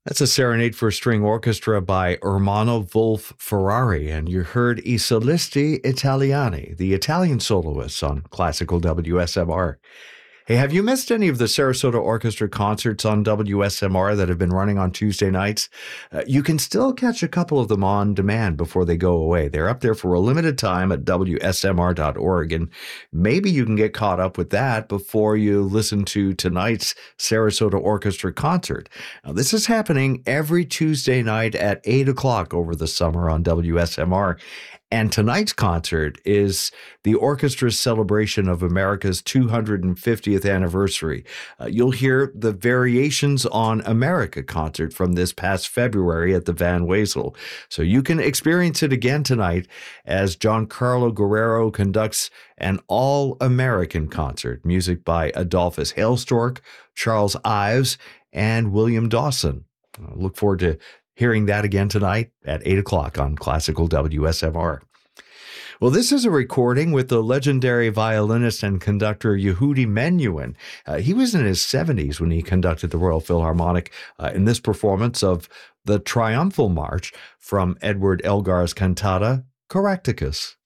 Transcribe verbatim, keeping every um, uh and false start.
That's a serenade for string orchestra by Ermanno Wolf Ferrari, and you heard I Solisti Italiani, the Italian soloists on classical W S M R. Hey, have you missed any of the Sarasota Orchestra concerts on W S M R that have been running on Tuesday nights? Uh, you can still catch a couple of them on demand before they go away. They're up there for a limited time at W S M R dot org, and maybe you can get caught up with that before you listen to tonight's Sarasota Orchestra concert. Now, this is happening every Tuesday night at eight o'clock over the summer on W S M R. And tonight's concert is the orchestra's celebration of America's two hundred fiftieth anniversary. Uh, you'll hear the Variations on America concert from this past February at the Van Wezel. So you can experience it again tonight as Giancarlo Guerrero conducts an all-American concert, music by Adolphus Hailstork, Charles Ives, and William Dawson. I look forward to hearing that again tonight at eight o'clock on Classical W S M R. Well, this is a recording with the legendary violinist and conductor Yehudi Menuhin. Uh, he was in his seventies when he conducted the Royal Philharmonic uh, in this performance of the Triumphal March from Edward Elgar's cantata, Caractacus.